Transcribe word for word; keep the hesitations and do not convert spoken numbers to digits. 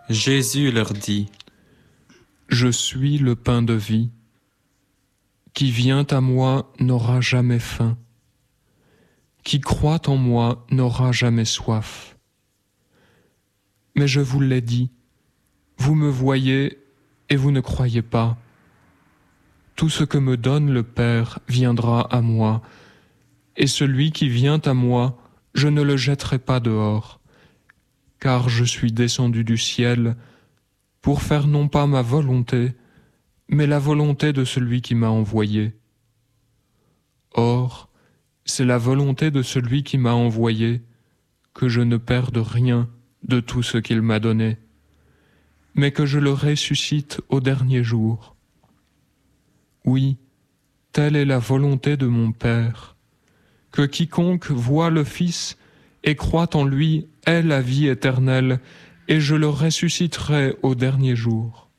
Jésus leur dit: Je suis le pain de vie. Qui vient à moi n'aura jamais faim. Qui croit en moi n'aura jamais soif. Mais je vous l'ai dit, vous me voyez et vous ne croyez pas. Tout ce que me donne le Père viendra à moi, et celui qui vient à moi, je ne le jetterai pas dehors, car je suis descendu du ciel pour faire non pas ma volonté, mais la volonté de celui qui m'a envoyé. Or, c'est la volonté de celui qui m'a envoyé que je ne perde rien de tout ce qu'il m'a donné, mais que je le ressuscite au dernier jour. Oui, telle est la volonté de mon Père, que quiconque voit le Fils et croit en lui ait la vie éternelle, et je le ressusciterai au dernier jour.